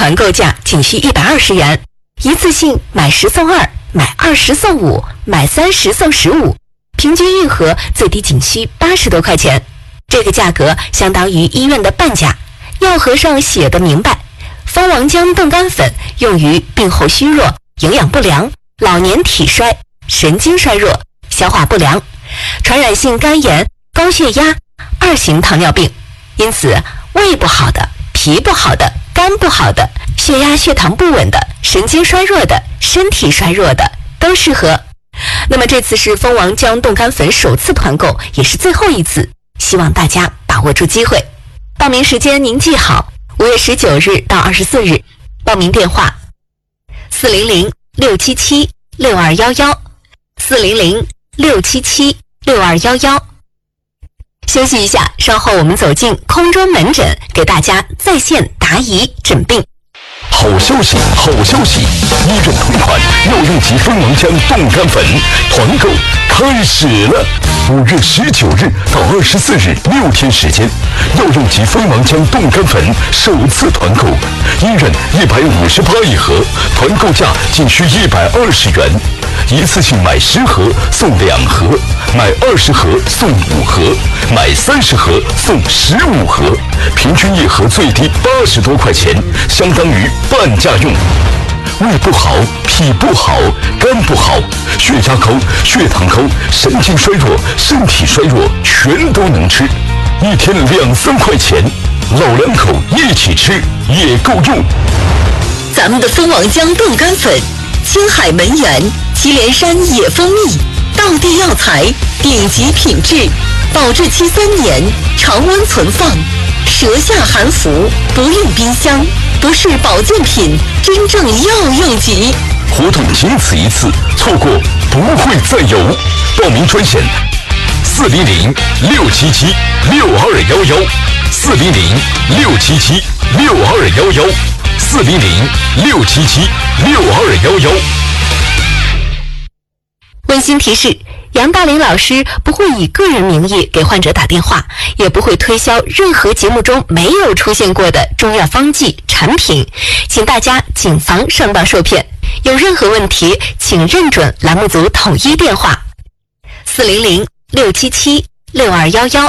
团购价仅需120元，一次性买10送2，买20送5，买30送15，平均1盒最低仅需80多块钱。这个价格相当于医院的半价。药盒上写的明白，蜂王浆冻干粉用于病后虚弱、营养不良、老年体衰、神经衰弱、消化不良、传染性肝炎、高血压、2型糖尿病。因此，胃不好的、脾不好的、肝不好的、血压血糖不稳的、神经衰弱的、身体衰弱的都适合。那么这次是蜂王浆冻干粉首次团购，也是最后一次，希望大家把握住机会。报名时间您记好，5月19日到24日。报名电话400-677-6211 400-677-6211。休息一下，稍后我们走进空中门诊，给大家在线答疑诊病。 好消息，好消息！医院推款药用级蜂王浆冻干粉团购开始了！5月19日到24日6天时间，药用级蜂王浆冻干粉首次团购，医院158一盒，团购价仅需120元，一次性买10盒送2盒，买20盒送5盒，买30盒送15盒，平均1盒最低80多块钱，相当于半价用。胃不好、脾不好、肝不好、血压高、血糖高、神经衰弱、身体衰弱，全都能吃，一天2-3块钱，老两口一起吃也够用。 咱们的蜂王浆冻干粉，青海门源祁连山野蜂蜜，道地药材，顶级品质，保质期3年，常温存放，舌下含服，不用冰箱，不是保健品，真正药用级。 活动仅此一次，错过不会再有。报名专线400-677-6211 400-677-6211 400-677-6211。 温馨提示，杨大林老师不会以个人名义给患者打电话，也不会推销任何节目中没有出现过的中药方剂产品，请大家谨防上当受骗。有任何问题，请认准栏目组统一电话400-677-6211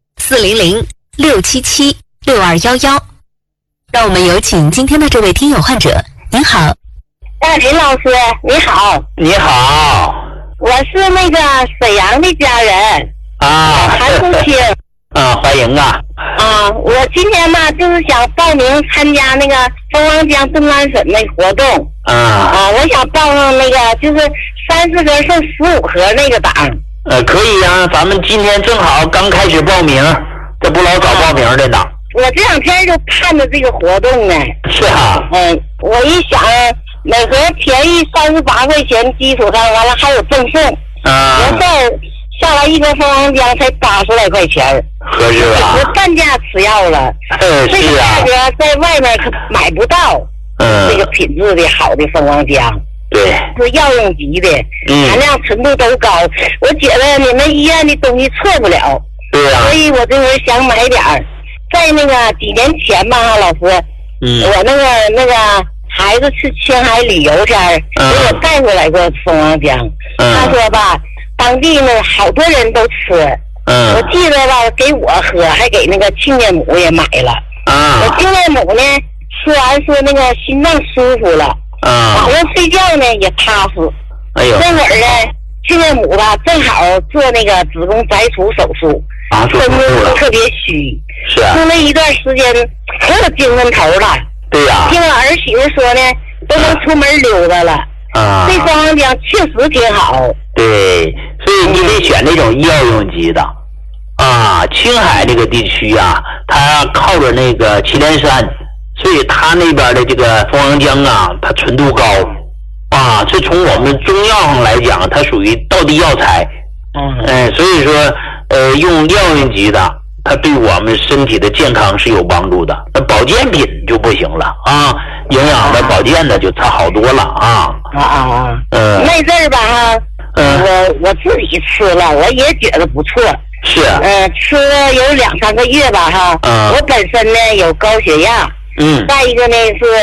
400-677-6211。让我们有请今天的这位听友患者。您好， 林老师，你好。 你好， 我是那个沈阳的家人啊， 韩冬青。 欢迎啊。 我今天呢就是想报名参加那个蜂王浆冻干粉那活动。我想报上那个就是30盒送15盒那个档。 可以啊，咱们今天正好刚开始报名，这不老早报名的呢。 我这2天就盼着这个活动呢。 是啊。 我一想，每盒便宜38块钱基础上，完了还有赠送。我再下来1盒蜂王浆才80来块钱， 合适吧？ 我半价吃药了。这个价格在外面可买不到。这个品质的好的蜂王浆， 对， 是药用级的，含量纯度都高。我觉得你们医院的东西错不了。 对啊。 所以我这回想买点儿。在那个几年前吧，老师，我那个孩子去青海旅游前，给我带回来过蜂王浆。他说吧，当地呢好多人都吃。我记得吧，给我喝，还给那个亲家母也买了。我亲家母呢，吃完说那个心脏舒服了，晚上睡觉呢也踏实。 哎呦， 那会儿呢，亲家母吧正好做那个子宫摘除手术，身子特别虚。 是啊。 就那一段时间可有精神头了。 对呀。 听我儿媳妇说呢，都能出门溜达了。这蜂王浆确实挺好。 对，所以你得选那种药用级的。青海这个地区啊，它靠着那个祁连山，所以它那边的这个蜂王浆啊，它纯度高。这从我们中药上来讲，它属于道地药材。所以说用药用级的，它对我们身体的健康是有帮助的。那保健品就不行了啊，营养的保健的就差好多了啊。 那阵儿吧我自己吃了，我也觉得不错。 是。 吃了有2-3个月吧我本身呢有高血压。再一个呢是